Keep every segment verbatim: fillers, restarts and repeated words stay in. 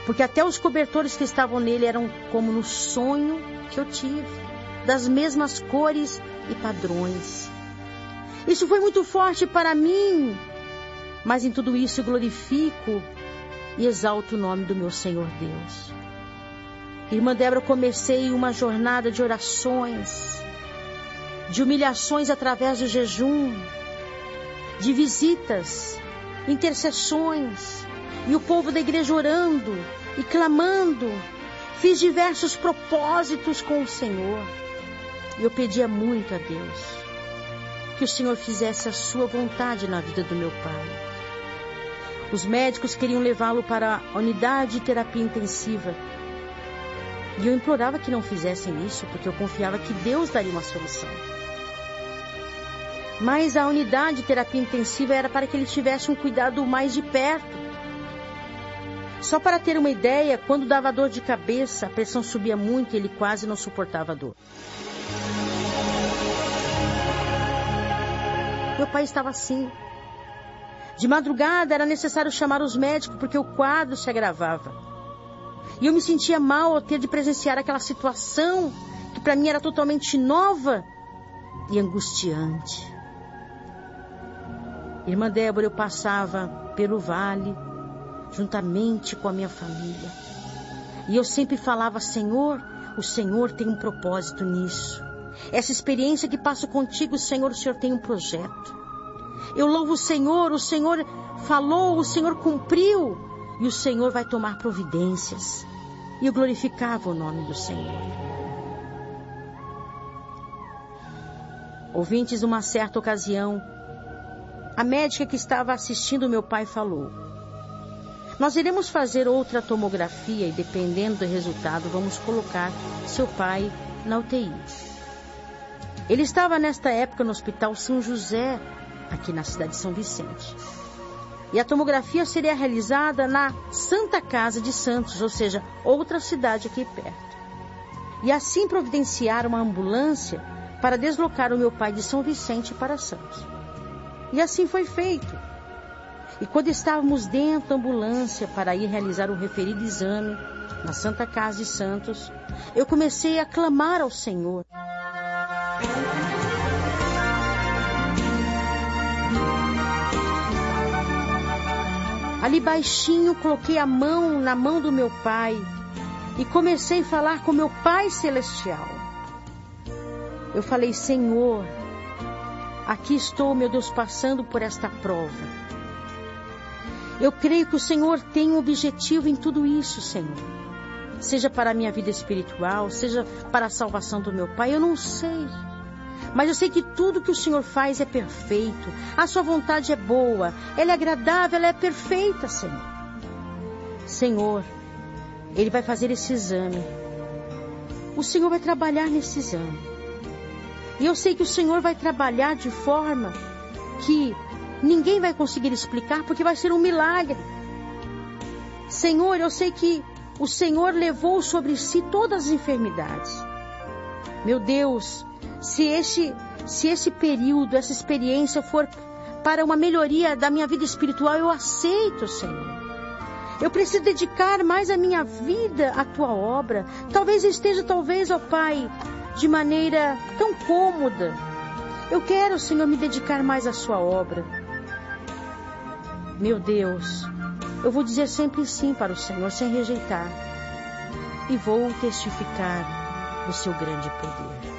porque até os cobertores que estavam nele eram como no sonho que eu tive, das mesmas cores e padrões. Isso foi muito forte para mim, mas em tudo isso eu glorifico e exalto o nome do meu Senhor Deus. Irmã Débora, comecei uma jornada de orações, de humilhações através do jejum, de visitas, intercessões, e o povo da igreja orando e clamando. Fiz diversos propósitos com o Senhor. E eu pedia muito a Deus que o Senhor fizesse a sua vontade na vida do meu pai. Os médicos queriam levá-lo para a unidade de terapia intensiva. E eu implorava que não fizessem isso, porque eu confiava que Deus daria uma solução. Mas a unidade de terapia intensiva era para que ele tivesse um cuidado mais de perto. Só para ter uma ideia, quando dava dor de cabeça, a pressão subia muito e ele quase não suportava a dor. Meu pai estava assim. De madrugada era necessário chamar os médicos porque o quadro se agravava. E eu me sentia mal ao ter de presenciar aquela situação que para mim era totalmente nova e angustiante. Irmã Débora, eu passava pelo vale juntamente com a minha família. E eu sempre falava: Senhor, o Senhor tem um propósito nisso. Essa experiência que passo contigo, Senhor, o Senhor tem um projeto. Eu louvo o Senhor, o Senhor falou, o Senhor cumpriu, e o Senhor vai tomar providências. E eu glorificava o nome do Senhor. Ouvintes, numa certa ocasião, a médica que estava assistindo meu pai falou: nós iremos fazer outra tomografia e, dependendo do resultado, vamos colocar seu pai na U T I. Ele estava nesta época no Hospital São José, aqui na cidade de São Vicente. E a tomografia seria realizada na Santa Casa de Santos, ou seja, outra cidade aqui perto. E assim providenciaram uma ambulância para deslocar o meu pai de São Vicente para Santos. E assim foi feito. E quando estávamos dentro da ambulância para ir realizar o referido exame na Santa Casa de Santos, eu comecei a clamar ao Senhor. Ali baixinho coloquei a mão na mão do meu pai e comecei a falar com meu Pai Celestial. Eu falei: Senhor, aqui estou, meu Deus, passando por esta prova. Eu creio que o Senhor tem um objetivo em tudo isso, Senhor. Seja para a minha vida espiritual, seja para a salvação do meu pai, eu não sei. Mas eu sei que tudo que o Senhor faz é perfeito. A sua vontade é boa, ela é agradável, ela é perfeita, Senhor. Senhor, Ele vai fazer esse exame. O Senhor vai trabalhar nesse exame. E eu sei que o Senhor vai trabalhar de forma que ninguém vai conseguir explicar, porque vai ser um milagre. Senhor, eu sei que o Senhor levou sobre si todas as enfermidades. Meu Deus, se esse, se esse período, essa experiência for para uma melhoria da minha vida espiritual, eu aceito, Senhor. Eu preciso dedicar mais a minha vida à Tua obra. Talvez eu esteja, talvez, ó Pai, de maneira tão cômoda. Eu quero, Senhor, me dedicar mais à Sua obra. Meu Deus, eu vou dizer sempre sim para o Senhor, sem rejeitar. E vou testificar do Seu grande poder.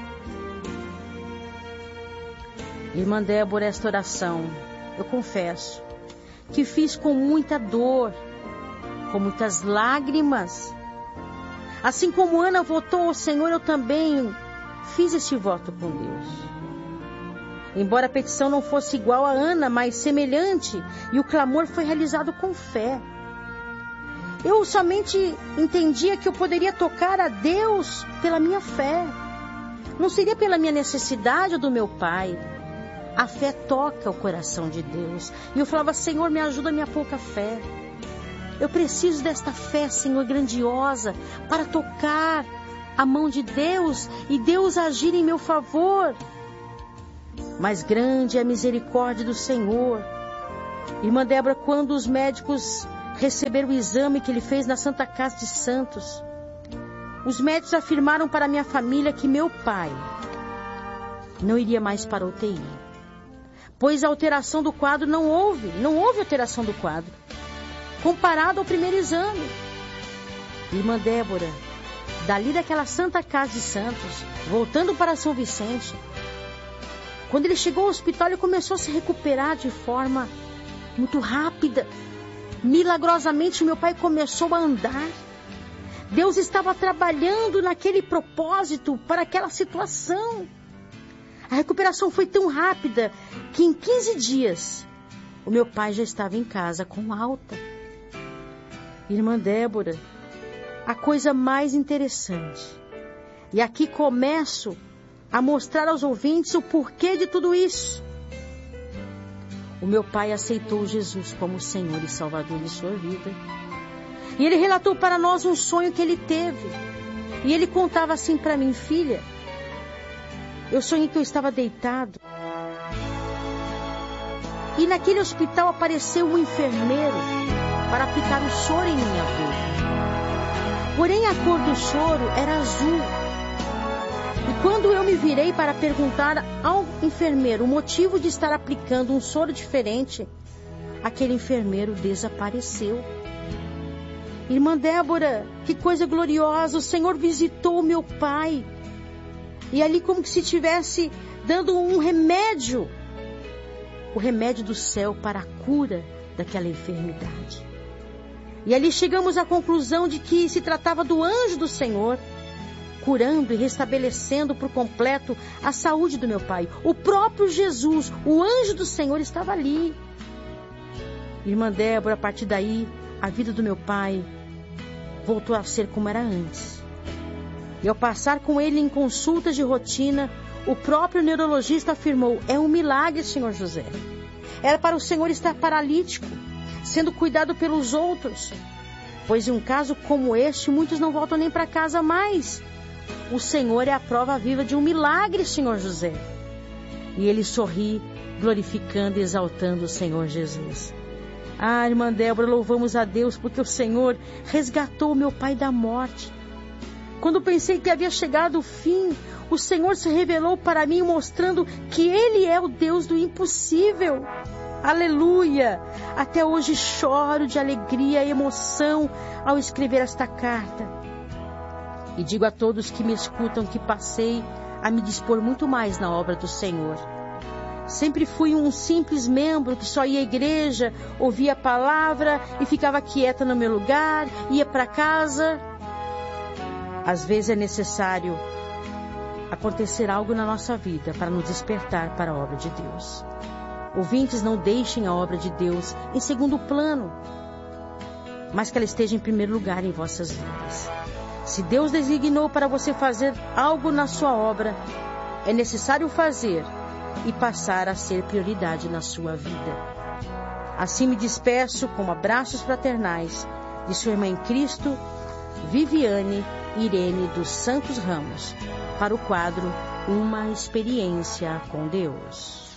Irmã Débora, esta oração, eu confesso, que fiz com muita dor, com muitas lágrimas. Assim como Ana votou ao Senhor, eu também fiz esse voto com Deus. Embora a petição não fosse igual a Ana, mas semelhante, e o clamor foi realizado com fé. Eu somente entendia que eu poderia tocar a Deus pela minha fé. Não seria pela minha necessidade ou do meu pai. A fé toca o coração de Deus. E eu falava: Senhor, me ajuda a minha pouca fé. Eu preciso desta fé, Senhor, grandiosa, para tocar a mão de Deus e Deus agir em meu favor. Mas grande é a misericórdia do Senhor. Irmã Débora, quando os médicos receber o exame que ele fez na Santa Casa de Santos, os médicos afirmaram para minha família que meu pai não iria mais para a U T I, pois a alteração do quadro não houve, não houve alteração do quadro, comparado ao primeiro exame. Irmã Débora, dali daquela Santa Casa de Santos, voltando para São Vicente, quando ele chegou ao hospital, ele começou a se recuperar de forma muito rápida. Milagrosamente, meu pai começou a andar. Deus estava trabalhando naquele propósito para aquela situação. A recuperação foi tão rápida que em quinze dias o meu pai já estava em casa com alta. Irmã Débora, a coisa mais interessante, e aqui começo a mostrar aos ouvintes o porquê de tudo isso. O meu pai aceitou Jesus como Senhor e Salvador de sua vida. E ele relatou para nós um sonho que ele teve. E ele contava assim para mim: filha, eu sonhei que eu estava deitado. E naquele hospital apareceu um enfermeiro para aplicar o soro em minha boca. Porém, a cor do soro era azul. E quando eu me virei para perguntar ao enfermeiro o motivo de estar aplicando um soro diferente, aquele enfermeiro desapareceu. Irmã Débora, que coisa gloriosa, o Senhor visitou meu pai. E ali como que se estivesse dando um remédio, o remédio do céu para a cura daquela enfermidade. E ali chegamos à conclusão de que se tratava do anjo do Senhor, curando e restabelecendo por completo a saúde do meu pai. O próprio Jesus, o anjo do Senhor, estava ali. Irmã Débora, a partir daí, a vida do meu pai voltou a ser como era antes. E ao passar com ele em consultas de rotina, o próprio neurologista afirmou: é um milagre, senhor José. Era para o senhor estar paralítico, sendo cuidado pelos outros, pois em um caso como este, muitos não voltam nem para casa mais. O Senhor é a prova viva de um milagre, senhor José. E ele sorri, glorificando e exaltando o Senhor Jesus. Ah, irmã Débora, louvamos a Deus porque o Senhor resgatou meu pai da morte. Quando pensei que havia chegado o fim, o Senhor se revelou para mim, mostrando que Ele é o Deus do impossível. Aleluia! Até hoje choro de alegria e emoção ao escrever esta carta. E digo a todos que me escutam que passei a me dispor muito mais na obra do Senhor. Sempre fui um simples membro que só ia à igreja, ouvia a palavra e ficava quieta no meu lugar, ia para casa. Às vezes é necessário acontecer algo na nossa vida para nos despertar para a obra de Deus. Ouvintes, não deixem a obra de Deus em segundo plano, mas que ela esteja em primeiro lugar em vossas vidas. Se Deus designou para você fazer algo na sua obra, é necessário fazer e passar a ser prioridade na sua vida. Assim me despeço com abraços fraternais de sua irmã em Cristo, Viviane Irene dos Santos Ramos, para o quadro Uma Experiência com Deus.